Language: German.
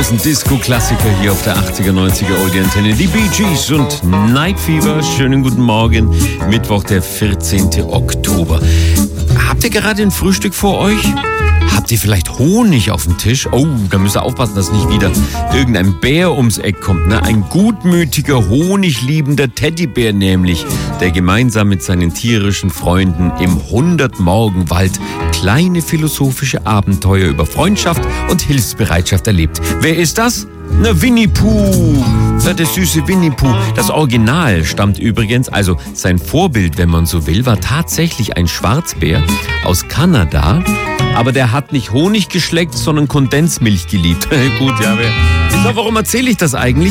großen Disco-Klassiker hier auf der 80er, 90er Oldie-Antenne. Die Bee Gees und Night Fever. Schönen guten Morgen. Mittwoch, der 14. Oktober. Habt ihr gerade ein Frühstück vor euch? Habt ihr vielleicht Honig auf dem Tisch? Oh, da müsst ihr aufpassen, dass nicht wieder irgendein Bär ums Eck kommt. Ne? Ein gutmütiger, honigliebender Teddybär nämlich, der gemeinsam mit seinen tierischen Freunden im 100-Morgenwald kleine philosophische Abenteuer über Freundschaft und Hilfsbereitschaft erlebt. Wer ist das? Na, Winnie Pooh. Der süße Winnie Pooh. Das Original stammt übrigens, also sein Vorbild, wenn man so will, war tatsächlich ein Schwarzbär aus Kanada. Aber der hat nicht Honig geschleckt, sondern Kondensmilch geliebt. Gut, ja, warum erzähle ich das eigentlich?